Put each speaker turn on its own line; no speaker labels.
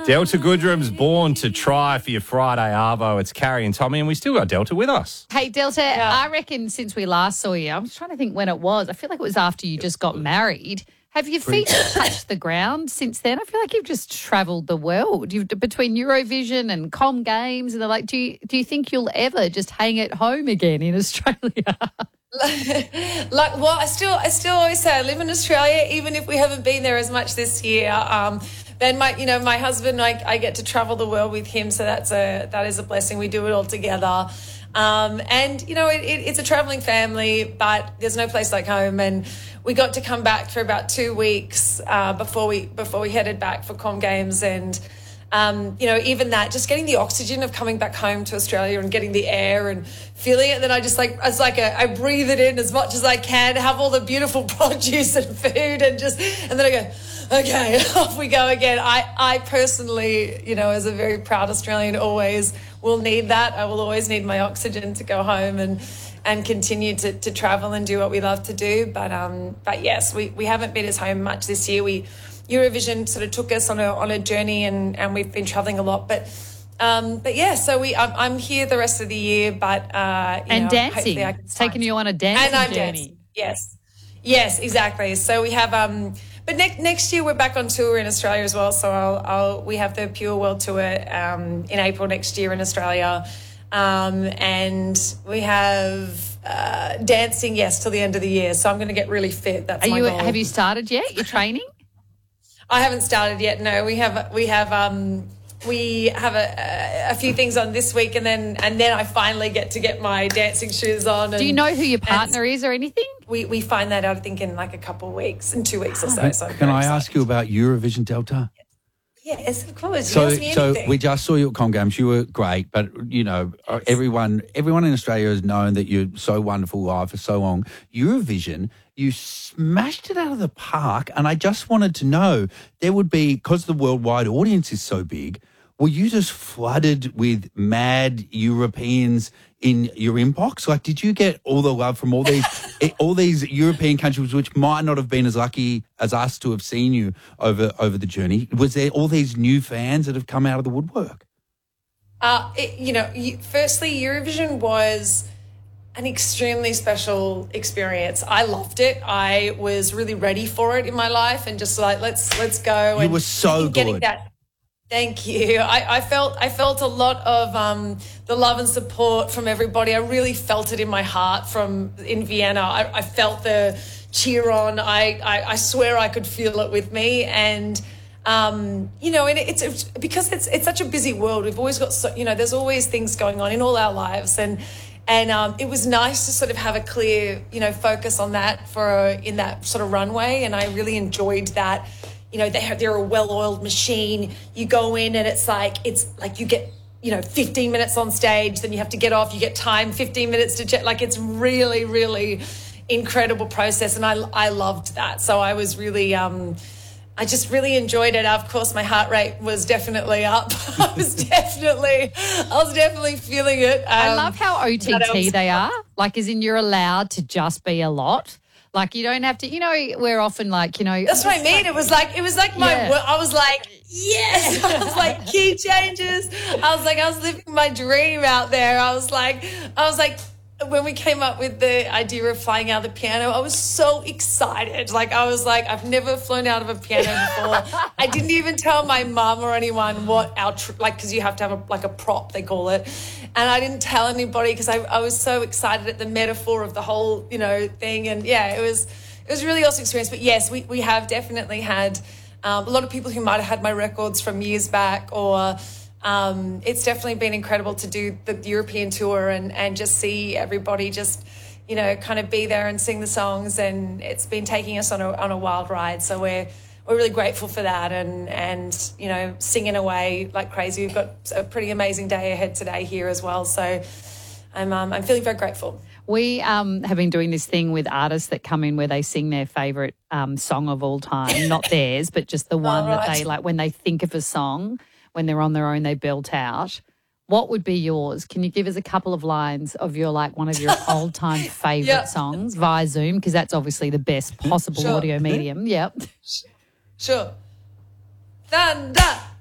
Delta Goodrum's born to try for your Friday Arvo. It's Carrie and Tommy, and we still got Delta with us.
Hey, Delta, I reckon since we last saw you, I'm trying to think when it was. I feel like it was after you just got married. Have your feet touched the ground since then? I feel like you've just travelled the world. Between Eurovision and Com Games, and they're like, do you think you'll ever just hang at home again in Australia?
I still always say I live in Australia, even if we haven't been there as much this year. Then my husband, I get to travel the world with him, so that is a blessing. We do it all together. It's a traveling family, but there's no place like home. And we got to come back for about 2 weeks before we headed back for Com Games. And, even that, just getting the oxygen of coming back home to Australia and getting the air and feeling it. Then I breathe it in as much as I can, have all the beautiful produce and food and then I go, okay, off we go again. I personally, as a very proud Australian, always will need that. I will always need my oxygen to go home and continue to travel and do what we love to do. But yes, we haven't been as home much this year. Eurovision sort of took us on a journey and we've been traveling a lot. But yeah, so I'm here the rest of the year. But
dancing, it's taken you on a dancing journey.
Dancing. Yes, exactly. So we have but next year we're back on tour in Australia as well. So we have the Pure World Tour in April next year in Australia, and we have dancing till the end of the year. So I'm going to get really fit. That's my goal.
Have you started yet? You're training?
I haven't started yet. No, we have a few things on this week, and then I finally get my dancing shoes on.
Do you know who your partner is or anything?
We find that out, I think, in like a couple of weeks, in 2 weeks or so.
Can I ask you about Eurovision, Delta?
Yes, of course.
So we just saw you at Com Games. You were great, but everyone in Australia has known that you're so wonderful live for so long. Eurovision, you smashed it out of the park, and I just wanted to know, there would be, because the worldwide audience is so big, were you just flooded with mad Europeans in your inbox? Like, did you get all the love from all these European countries which might not have been as lucky as us to have seen you over the journey? Was there all these new fans that have come out of the woodwork?
Firstly, Eurovision was an extremely special experience. I loved it. I was really ready for it in my life, and just like let's go.
You were so good.
Thank you. I felt a lot of the love and support from everybody. I really felt it in my heart in Vienna. I felt the cheer on. I swear I could feel it with me. And, and it's because it's such a busy world. We've always got, there's always things going on in all our lives. And it was nice to sort of have a clear, focus on that in that sort of runway. And I really enjoyed that. They're a well-oiled machine. You go in and it's like you get, 15 minutes on stage, then you have to get off. You get time, 15 minutes to check. Like, it's really, really incredible process. And I loved that. So I was really, I just really enjoyed it. Of course, my heart rate was definitely up. I was definitely feeling it.
I love how OTT they are. Like, as in, you're allowed to just be a lot. Like, you don't have to, we're often like,
That's what I mean. It was like I was like, yes. I was like, key changes. I was living my dream out there. I was like, when we came up with the idea of flying out of the piano, I was so excited. Like, I was like, I've never flown out of a piano before. I didn't even tell my mum or anyone what because you have to have a prop, they call it. And I didn't tell anybody because I was so excited at the metaphor of the whole, thing. And yeah, it was a really awesome experience. But yes, we have definitely had a lot of people who might have had my records from years back, or it's definitely been incredible to do the European tour and just see everybody just, kind of be there and sing the songs. And it's been taking us on a wild ride. So we're really grateful for that and singing away like crazy. We've got a pretty amazing day ahead today here as well. So I'm feeling very grateful.
We have been doing this thing with artists that come in where they sing their favourite song of all time, not theirs, but just the one that they like when they think of a song, when they're on their own, they belt out. What would be yours? Can you give us a couple of lines of one of your all-time favourite songs via Zoom? Because that's obviously the best possible audio medium. Yep.
Sure. Thunder.